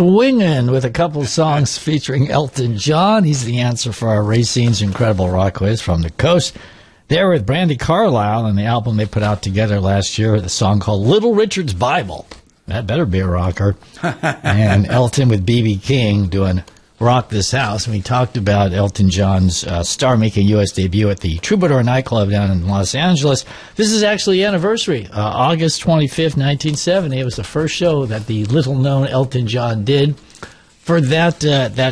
swinging with a couple songs featuring Elton John. He's the answer for our Racine's Incredible Rock Quiz from the coast. There with Brandi Carlile and the album they put out together last year with a song called Little Richard's Bible. That better be a rocker. And Elton with B.B. King doing Rock This House. And we talked about Elton John's star-making U.S. debut at the Troubadour nightclub down in Los Angeles. This is actually the anniversary. August 25th, 1970. It was the first show that the little-known Elton John did for that